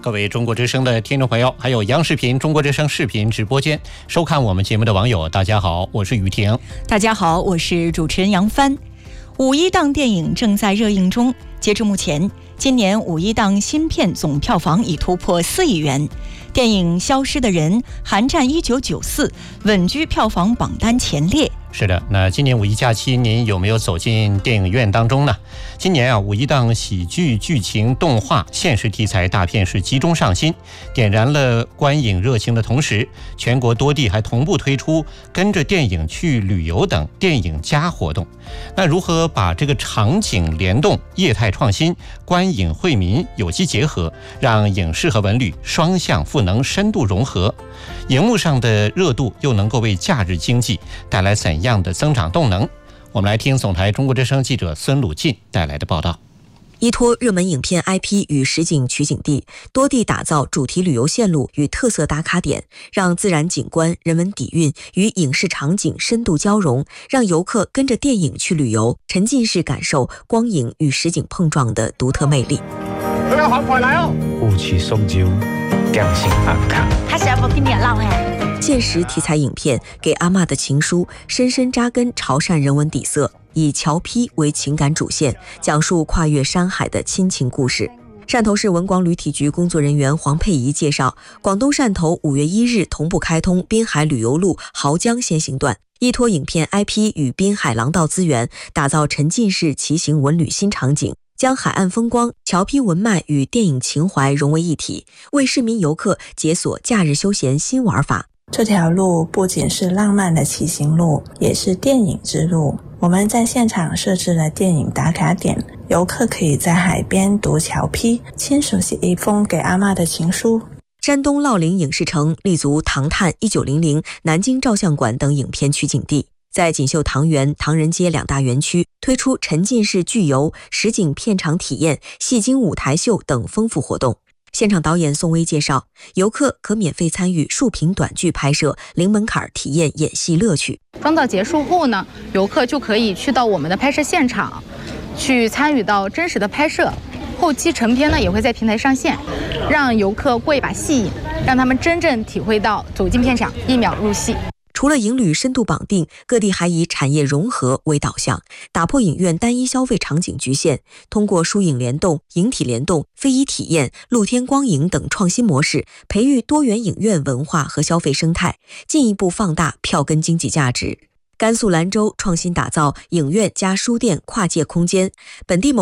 各位中国之声的听众朋友，还有央视频中国之声视频直播间收看我们节目的网友，大家好，我是雨婷。 大家好，我是主持人杨帆。五一档电影正在热映中，截至目前，今年五一档新片总票房已突破4亿元。电影《消失的人》寒战1994，稳居票房榜单前列。 是的，那今年五一假期您有没有走进电影院当中呢？今年五一档喜剧、剧情、动画、现实题材大片是集中上新，点燃了观影热情的同时，全国多地还同步推出跟着电影去旅游等电影加活动。那如何把这个场景联动、业态创新、观影惠民有机结合，让影视和文旅双向赋能、深度融合？荧幕上的热度又能够为假日经济带来怎样的增长动能？我们来听总台中国之声记者孙鲁进带来的报道。 依托热门影片 IP 与实景取景地，多地打造主题旅游线路与特色打卡点，让自然景观、人文底蕴与影视场景深度交融，让游客跟着电影去旅游，沉浸式感受光影与实景碰撞的独特魅力。 雾气送酒，匠心安康。 他是不跟你浪现实题材影片《给阿嬷的情书》深深扎根潮汕人文底色，以侨批为情感主线，讲述跨越山海的亲情故事。汕头市文广旅体局工作人员黄佩仪介绍，广东汕头5月1日同步开通滨海旅游路濠江先行段，依托影片 IP 与滨海廊道资源，打造沉浸式骑行文旅新场景，将海岸风光、侨批文脉与电影情怀融为一体，为市民游客解锁假日休闲新玩法。 这条路不仅是浪漫的骑行路，也是电影之路。我们在现场设置了电影打卡点，游客可以在海边读侨批，亲手写一封给阿嬷的情书。 山东乐陵影视城立足唐探、1900、南京照相馆等影片取景地，在锦绣唐园、唐人街2大园区推出沉浸式剧游、实景片场体验、戏精舞台秀等丰富活动。现场导演宋威介绍，游客可免费参与竖屏短剧拍摄，零门槛体验演戏乐趣。 封岛结束后呢，游客就可以去到我们的拍摄现场，去参与到真实的拍摄。后期成片呢也会在平台上线，让游客过一把戏瘾，让他们真正体会到走进片场一秒入戏。 除了影旅深度绑定，各地还以产业融合为导向，打破影院单一消费场景局限，通过书影联动、影体联动、非遗体验、露天光影等创新模式，培育多元影院文化和消费生态，进一步放大票根经济价值。甘肃兰州创新打造影院加书店跨界空间，本地